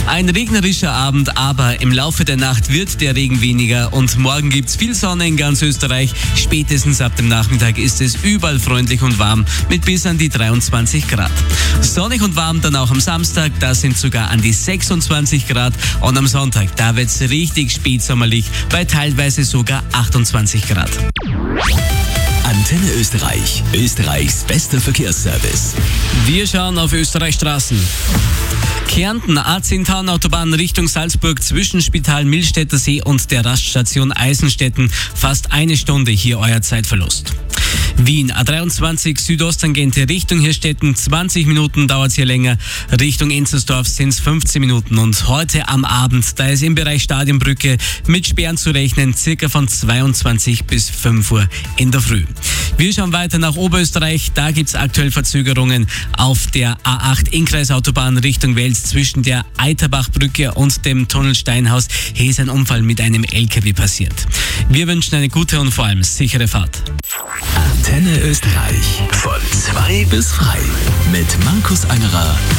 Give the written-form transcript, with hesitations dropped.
Ein regnerischer Abend, aber im Laufe der Nacht wird der Regen weniger und morgen gibt's viel Sonne in ganz Österreich. Spätestens ab dem Nachmittag ist es überall freundlich und warm mit bis an die 23 Grad. Sonnig und warm dann auch am Samstag, da sind sogar an die 26 Grad und am Sonntag, da wird's richtig spätsommerlich, bei teilweise sogar 28 Grad. Antenne Österreich, Österreichs bester Verkehrsservice. Wir schauen auf Österreichs Straßen. Kärnten, A10 Autobahn Richtung Salzburg zwischen Spital Millstätter See und der Raststation Eisenstetten. Fast eine Stunde hier euer Zeitverlust. Wien, A23 Südosttangente Richtung Hirstetten, 20 Minuten dauert es hier länger. Richtung Enzersdorf sind es 15 Minuten. Und heute am Abend, da ist im Bereich Stadionbrücke mit Sperren zu rechnen, circa von 22 bis 5 Uhr in der Früh. Wir schauen weiter nach Oberösterreich. Da gibt es aktuell Verzögerungen auf der A8 Innkreisautobahn Richtung Wels zwischen der Eiterbachbrücke und dem Tunnel Steinhaus. Hier ist ein Unfall mit einem LKW passiert. Wir wünschen eine gute und vor allem sichere Fahrt. Antenne Österreich. Von 2 bis frei. Mit Markus Angerer